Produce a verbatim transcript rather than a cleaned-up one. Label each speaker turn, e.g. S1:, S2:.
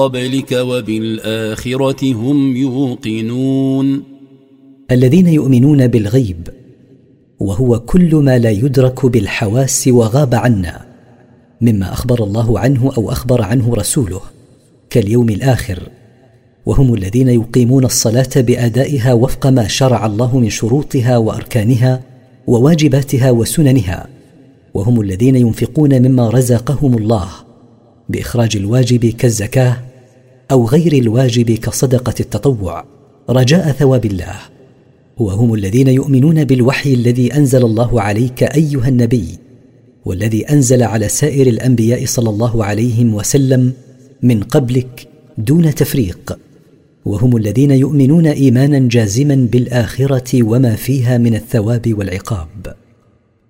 S1: قبلك وبالآخرة هم يوقنون.
S2: الذين يؤمنون بالغيب، وهو كل ما لا يدرك بالحواس وغاب عنا مما أخبر الله عنه أو أخبر عنه رسوله كاليوم الآخر، وهم الذين يقيمون الصلاة بأدائها وفق ما شرع الله من شروطها وأركانها وواجباتها وسننها، وهم الذين ينفقون مما رزقهم الله بإخراج الواجب كالزكاة أو غير الواجب كصدقة التطوع رجاء ثواب الله، وهم الذين يؤمنون بالوحي الذي أنزل الله عليك أيها النبي والذي أنزل على سائر الأنبياء صلى الله عليه وسلم من قبلك دون تفريق، وهم الذين يؤمنون إيمانا جازما بالآخرة وما فيها من الثواب والعقاب.